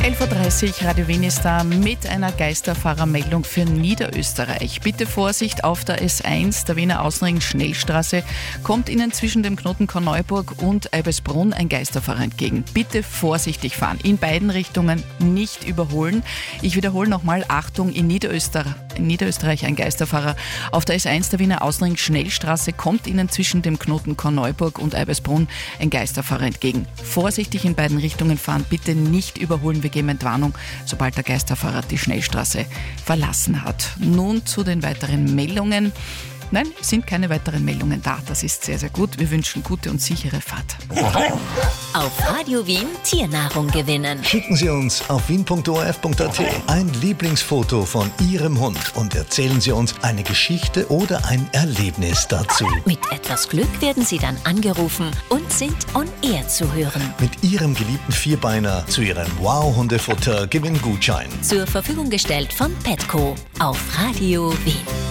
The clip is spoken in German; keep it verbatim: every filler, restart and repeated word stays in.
elf Uhr dreißig, Radio Wien ist da mit einer Geisterfahrermeldung für Niederösterreich. Bitte Vorsicht auf der S eins, der Wiener Außenring Schnellstraße, kommt Ihnen zwischen dem Knoten Korneuburg und Eibesbrunn ein Geisterfahrer entgegen. Bitte vorsichtig fahren, in beiden Richtungen nicht überholen. Ich wiederhole nochmal, Achtung, in Niederösterreich, in Niederösterreich ein Geisterfahrer auf der S eins, der Wiener Außenring Schnellstraße, kommt Ihnen zwischen dem Knoten Korneuburg und Eibesbrunn ein Geisterfahrer entgegen. Vorsichtig in beiden Richtungen fahren, bitte nicht überholen. Wir geben Entwarnung, sobald der Geisterfahrer die Schnellstraße verlassen hat. Nun zu den weiteren Meldungen. Nein, es sind keine weiteren Meldungen da. Das ist sehr, sehr gut. Wir wünschen gute und sichere Fahrt. Auf Radio Wien Tiernahrung gewinnen. Schicken Sie uns auf wien punkt o r f punkt a t ein Lieblingsfoto von Ihrem Hund und erzählen Sie uns eine Geschichte oder ein Erlebnis dazu. Mit etwas Glück werden Sie dann angerufen und sind on air zu hören. Mit Ihrem geliebten Vierbeiner zu Ihrem Wow-Hundefutter Gewinngutschein. Zur Verfügung gestellt von Petco auf Radio Wien.